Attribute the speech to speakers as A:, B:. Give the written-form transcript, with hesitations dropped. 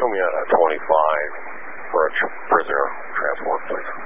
A: show me a 25 for a prisoner transport, please.